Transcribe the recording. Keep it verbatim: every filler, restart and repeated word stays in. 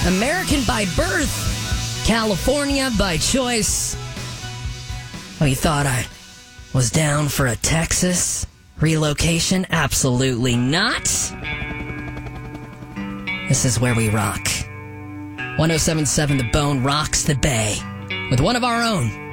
American by birth, California by choice. Oh, you thought I was down for a Texas relocation? Absolutely not. This is where we rock. one oh seven point seven The Bone rocks the Bay with one of our own.